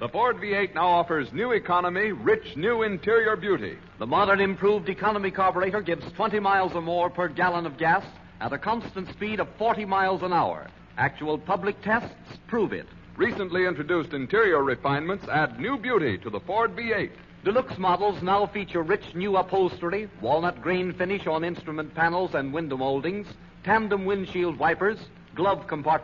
The Ford V8 now offers new economy, rich new interior beauty. The modern improved economy carburetor gives 20 miles or more per gallon of gas at a constant speed of 40 miles an hour. Actual public tests prove it. Recently introduced interior refinements add new beauty to the Ford V8. Deluxe models now feature rich new upholstery, walnut grain finish on instrument panels and window moldings, tandem windshield wipers, glove compartments,